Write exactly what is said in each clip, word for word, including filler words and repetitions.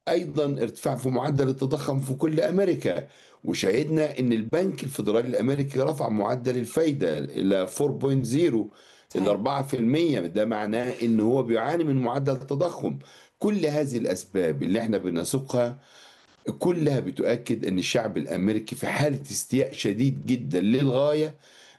أيضا ارتفاع في معدل التضخم في كل أمريكا. وشاهدنا أن البنك الفيدرالي الأمريكي رفع معدل الفايدة إلى أربعة فاصلة صفر، إلى صحيح. أربعة في المية. ده معناه أنه هو بيعاني من معدل التضخم. كل هذه الأسباب اللي احنا بنسوقها كلها بتؤكد أن الشعب الأمريكي في حالة استياء شديد جدا للغاية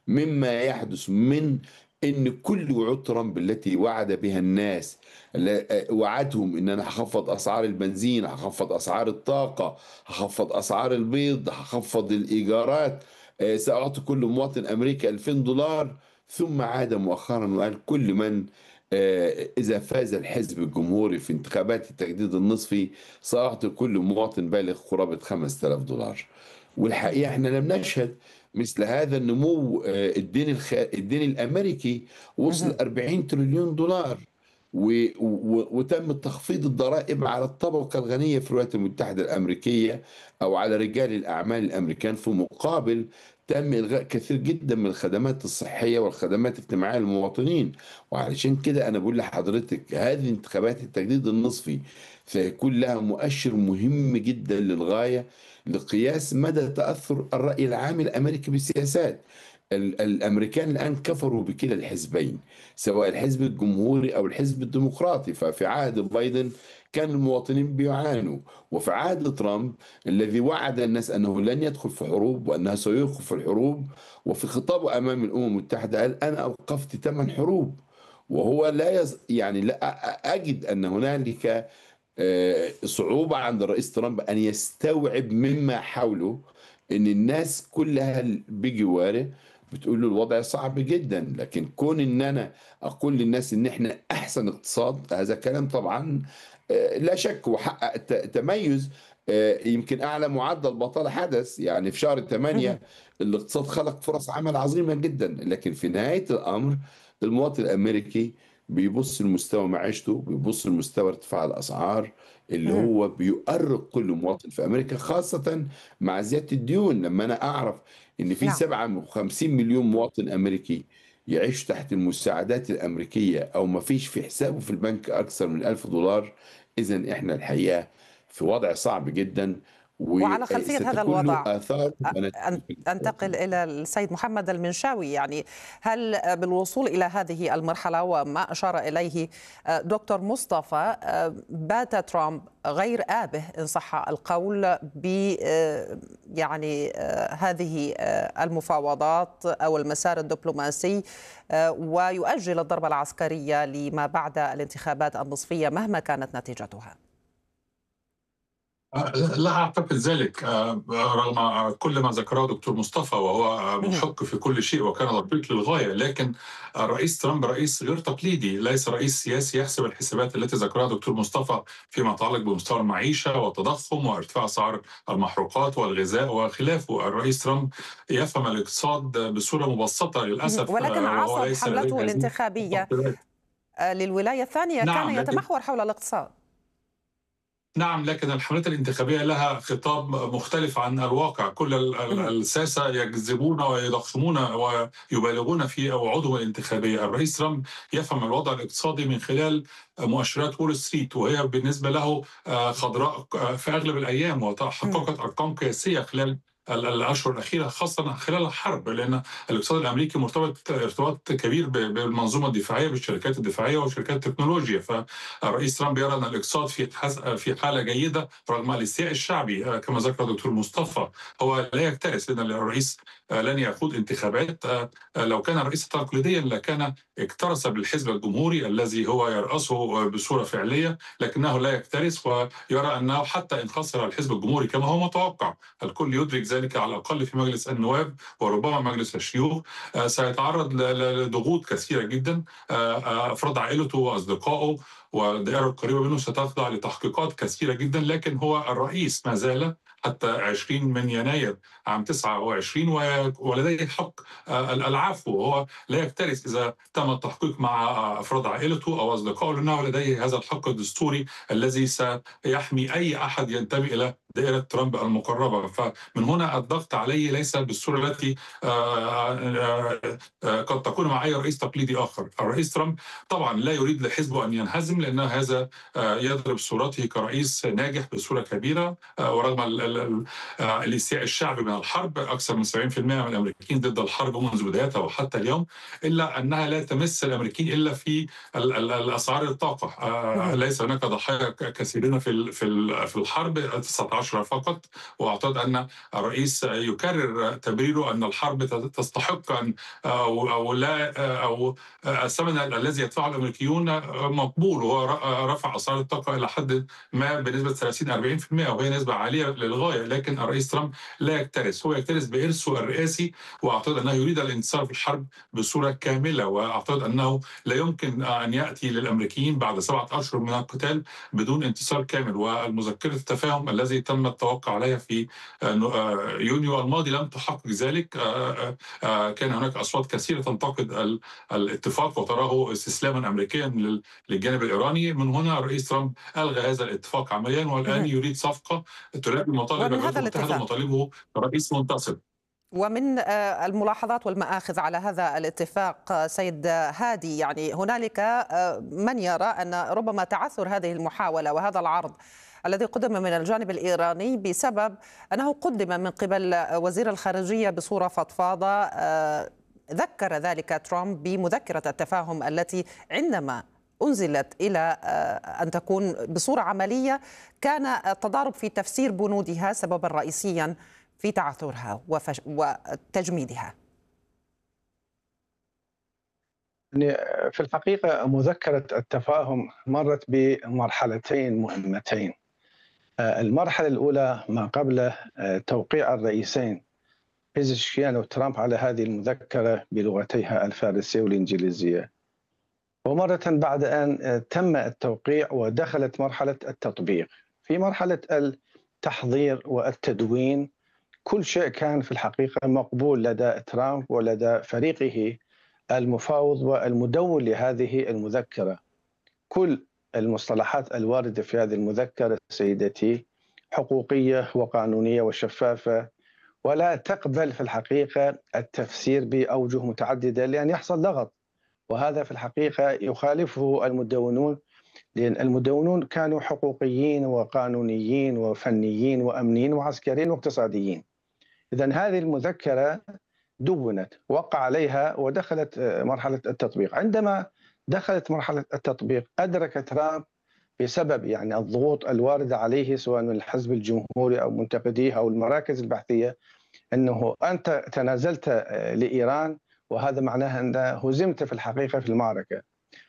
مما يحدث من أن كل وعود ترامب التي وعد بها الناس، لا- وعدهم أن أنا هخفض أسعار البنزين، هخفض أسعار الطاقة، هخفض أسعار البيض، هخفض الإيجارات، آه، سأعطي كل مواطن أمريكي ألفين دولار. ثم عاد مؤخرا وقال كل من آه، إذا فاز الحزب الجمهوري في انتخابات التجديد النصفي سأعطي كل مواطن بالغ قرابة خمسة آلاف دولار. والحقيقة احنا لم نشهد مثل هذا النمو. آه، الدين الخ... الدين الأمريكي وصل مهم. أربعين تريليون دولار. و... و... وتم تخفيض الضرائب على الطبقة الغنية في الولايات المتحدة الأمريكية أو على رجال الأعمال الأمريكان. في مقابل تم إلغاء كثير جدا من الخدمات الصحية والخدمات الاجتماعية للمواطنين. وعلشان كده أنا بقول لحضرتك هذه انتخابات التجديد النصفي سيكون لها مؤشر مهم جدا للغاية لقياس مدى تأثر الرأي العام الأمريكي بالسياسات. ال- الأمريكان الآن كفروا بكلا الحزبين، سواء الحزب الجمهوري أو الحزب الديمقراطي. ففي عهد بايدن كان المواطنين بيعانوا، وفي عهد ترامب الذي وعد الناس أنه لن يدخل في حروب وأنه سيوقف الحروب، وفي خطابه أمام الأمم المتحدة قال أنا أوقفت ثمان حروب. وهو لا يز... يعني لا أ- أ- أجد أن هنالك آه، صعوبة عند الرئيس ترامب أن يستوعب مما حوله، أن الناس كلها بجواره بتقول له الوضع صعب جدا. لكن كون أن أنا أقول للناس أن إحنا أحسن اقتصاد، هذا كلام طبعا آه، لا شك وحقق ت- تميز. آه، يمكن أعلى معدل بطالة حدث يعني في شهر مهم. ثمانية. الاقتصاد خلق فرص عمل عظيمة جدا. لكن في نهاية الأمر المواطن الأمريكي بيبص لمستوى معيشته، بيبص لمستوى ارتفاع الأسعار اللي مهم. هو بيؤرق كل مواطن في أمريكا، خاصة مع زيادة الديون. لما أنا أعرف إن في نعم. سبعة وخمسين مليون مواطن أمريكي يعيش تحت المساعدات الأمريكية أو ما فيش في حسابه في البنك أكثر من ألف دولار، إذا إحنا الحقيقة في وضع صعب جدا وعلى خلفية هذا وستكون له الوضع آثار أن- ونتائج. أنتقل إلى السيد محمد المنشاوي. يعني هل بالوصول إلى هذه المرحلة وما أشار إليه دكتور مصطفى بات ترامب غير آبه إن صح القول ب يعني هذه المفاوضات أو المسار الدبلوماسي ويؤجل الضربة العسكرية لما بعد الانتخابات النصفية مهما كانت نتيجتها؟ آه، لا أعتقد ذلك. آه، رغم آه، كل ما ذكره دكتور مصطفى وهو آه، محق في كل شيء وكان دقيق للغاية، لكن الرئيس ترامب رئيس غير تقليدي، ليس رئيس سياسي يحسب الحسابات التي ذكرها دكتور مصطفى فيما يتعلق بمستوى المعيشة والتضخم وارتفاع أسعار المحروقات والغذاء وخلافه. الرئيس ترامب يفهم الاقتصاد بصورة مبسطة للأسف، ولكن آه، وهو عصب ليس لديه حملته هذه الانتخابية التحضيرات. للولاية الثانية كان نعم، لكن يتمحور حول الاقتصاد. نعم، لكن الحملات الانتخابية لها خطاب مختلف عن الواقع. كل ال- ال- مهم. الساسة يكذبون ويضخمون ويبالغون في وعودهم الانتخابية. الرئيس ترامب يفهم الوضع الاقتصادي من خلال مؤشرات وول ستريت، وهي بالنسبة له آه، خضراء آه، في أغلب الأيام، مهم. وحققت أرقام قياسية خلال ال- الأشهر الأخيرة، خاصة خلال الحرب، لأن الاقتصاد الأمريكي مرتبط ارتباط كبير ب- بالمنظومة الدفاعية، بالشركات الدفاعية وشركات التكنولوجيا. فالرئيس ترامب يرى أن الاقتصاد في حس- في حالة جيدة رغم الاستياء الشعبي. آه، كما ذكر دكتور مصطفى، هو لا يكترث لأن الرئيس آه، لن يخوض انتخابات. آه، آه، لو كان رئيسا تقليديا لكان اكترث بالحزب الجمهوري الذي هو يرأسه آه، بصورة فعلية، لكنه لا يكترث ويرى أنه حتى إن خسر الحزب الجمهوري كما هو متوقع، الكل يدرك ذلك على الأقل في مجلس النواب وربما مجلس الشيوخ، آه، سيتعرض ل- ل- لضغوط كثيرة جدا. آه، آه، أفراد عائلته وأصدقائه والدائرة القريبة منه ستخضع لتحقيقات كثيرة جدا، لكن هو الرئيس ما زال حتى عشرين من يناير عام تسعة وعشرين و- ولديه حق آه، العفو. وهو لا يكترث إذا تم التحقيق مع آه، أفراد عائلته أو أصدقائه، لأنه لديه هذا الحق الدستوري الذي سيحمي أي أحد ينتمي إلى دائرة ترامب المقربة. فمن هنا الضغط عليه ليس بالصورة التي قد تكون مع أي رئيس تقليدي آخر. الرئيس ترامب طبعا لا يريد لحزبه أن ينهزم، لأن هذا يضرب صورته كرئيس ناجح بصورة كبيرة، ورغم الاستياء الشعبي من الحرب، أكثر من سبعين بالمئة من الأمريكيين ضد الحرب منذ بدايتها وحتى اليوم، إلا أنها لا تمس الأمريكيين إلا في الأسعار الطاقة. ليس هناك ضحايا كثيرين في في الحرب، تسعة عشر فقط. واعتقد ان الرئيس يكرر تبريره ان الحرب تستحق ان او او لا او الثمن الذي يدفعه الامريكيون مقبول، وهو رفع اسعار الطاقه الى حد ما بنسبه ثلاثين أربعين بالمئة، وهي نسبه عاليه للغايه. لكن الرئيس ترامب لا يكترث، هو يكترث بارثه الرئاسي، واعتقد انه يريد الانتصار في الحرب بصوره كامله. واعتقد انه لا يمكن ان ياتي للامريكيين بعد سبعه اشهر من القتال بدون انتصار كامل. والمذكره التفاهم الذي تم التوقع عليها في يونيو الماضي لم تحقق ذلك. كان هناك اصوات كثيره تنتقد الاتفاق وتراه استسلاما امريكيا للجانب الايراني. من هنا الرئيس ترامب الغى هذا الاتفاق عمليا، والان يريد صفقه تلبي مطالب الولايات المتحده ومطالبه كرئيس منتصر. ومن الملاحظات والمآخذ على هذا الاتفاق سيد هادي، يعني هنالك من يرى أن ربما تعثر هذه المحاولة وهذا العرض الذي قدم من الجانب الإيراني بسبب أنه قدم من قبل وزير الخارجية بصورة فضفاضة، ذكر ذلك ترامب بمذكرة التفاهم التي عندما أنزلت إلى أن تكون بصورة عملية كان التضارب في تفسير بنودها سببا رئيسيا في تعثرها وتجميدها. في الحقيقة مذكرة التفاهم مرت بمرحلتين مهمتين. المرحلة الأولى ما قبل توقيع الرئيسين بيزشكيان وترامب على هذه المذكرة بلغتيها الفارسية والإنجليزية، ومرة بعد أن تم التوقيع ودخلت مرحلة التطبيق. في مرحلة التحضير والتدوين كل شيء كان في الحقيقة مقبول لدى ترامب ولدى فريقه المفاوض والمدون لهذه المذكرة. كل المصطلحات الواردة في هذه المذكرة سيدتي حقوقية وقانونية وشفافة، ولا تقبل في الحقيقة التفسير بأوجه متعددة لأن يحصل ضغط، وهذا في الحقيقة يخالفه المدونون، لأن المدونون كانوا حقوقيين وقانونيين وفنيين وأمنيين وعسكريين واقتصاديين. إذن هذه المذكرة دونت، وقع عليها ودخلت مرحلة التطبيق. عندما دخلت مرحلة التطبيق أدرك ترامب بسبب يعني الضغوط الواردة عليه سواء من الحزب الجمهوري أو منتقديه أو المراكز البحثية أنه أنت تنازلت لإيران، وهذا معناه أن هزمت في الحقيقة في المعركة.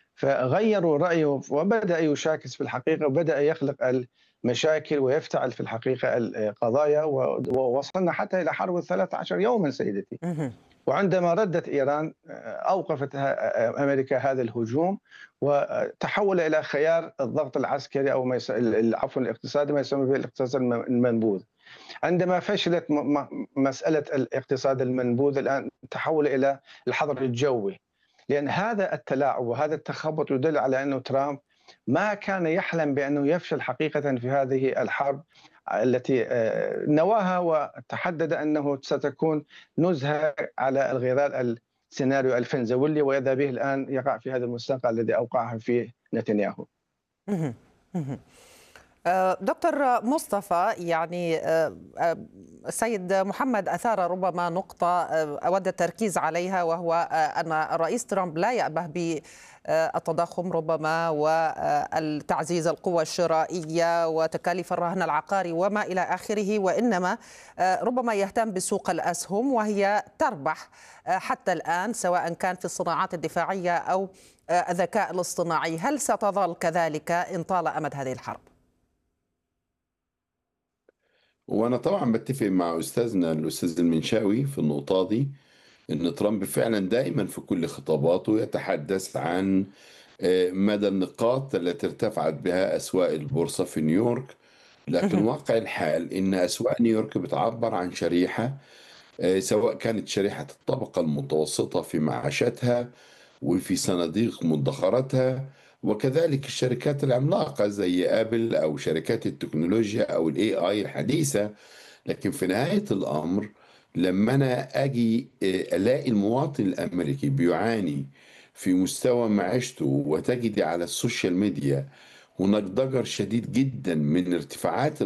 فغيروا رأيه وبدأ يشاكس في الحقيقة وبدأ يخلق المشاكل ويفتعل في الحقيقة القضايا، ووصلنا حتى إلى حرب الثلاث عشر يوما سيدتي. وعندما ردت إيران أوقفت أمريكا هذا الهجوم وتحول إلى خيار الضغط العسكري أو ما عفوا الاقتصادي، ما يسمى بالاقتصاد المنبوذ. عندما فشلت مسألة الاقتصاد المنبوذ الآن تحول إلى الحظر الجوي، لأن هذا التلاعب وهذا التخبط يدل على أنه ترامب ما كان يحلم بأنه يفشل حقيقة في هذه الحرب التي نواها وتحدد أنه ستكون نزهة على الغرار السيناريو الفنزويلي، وإذا به الآن يقع في هذا المستنقع الذي أوقعه فيه نتنياهو. دكتور مصطفى، يعني السيد محمد أثار ربما نقطة أود التركيز عليها، وهو أن الرئيس ترامب لا يأبه بالتضخم ربما والتعزيز القوى الشرائية وتكاليف الرهن العقاري وما إلى آخره، وإنما ربما يهتم بسوق الأسهم وهي تربح حتى الآن سواء كان في الصناعات الدفاعية أو الذكاء الاصطناعي. هل ستظل كذلك إن طال أمد هذه الحرب؟ وأنا طبعا بتفق مع أستاذنا الأستاذ المنشاوي في النقطة دي، إن ترامب فعلا دائما في كل خطاباته يتحدث عن مدى النقاط التي ارتفعت بها أسواق البورصة في نيويورك، لكن واقع الحال إن أسواق نيويورك بتعبر عن شريحة، سواء كانت شريحة الطبقة المتوسطة في معاشاتها وفي صناديق مدخراتها، وكذلك الشركات العملاقة زي ابل او شركات التكنولوجيا او الاي اي الحديثة. لكن في نهاية الامر لما انا اجي آه، الاقي المواطن الامريكي بيعاني في مستوى معيشته، وتجدي على السوشيال ميديا هناك ضجر شديد جدا من ارتفاعات